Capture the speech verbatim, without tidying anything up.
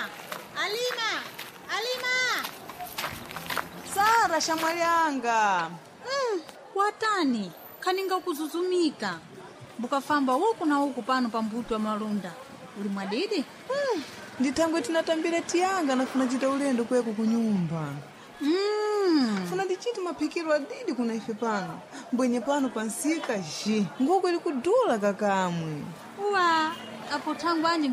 Alima! Alima! Sara shamwali anga. Mm, watani kaninga kuzuzumika bukafamba huku na huku pano pambuto wa malunda uli mwadidi. Mm, nditangwe tinatambira tiyanga na funachita ulendo kweku kunyumba. Mm. Funa ndichiti mapikiro adidi kuna ife pano mbwenye pano pansika ji nguku ili kudula kakamwe Uwa apo tangu anje